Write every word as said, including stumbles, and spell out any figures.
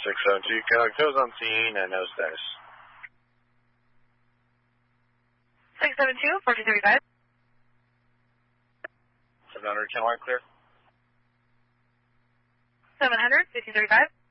six seven two, Calico's on scene and no status. six seven two, fourteen thirty-five. seven hundred, Kenline clear. seven hundred, fifteen thirty-five.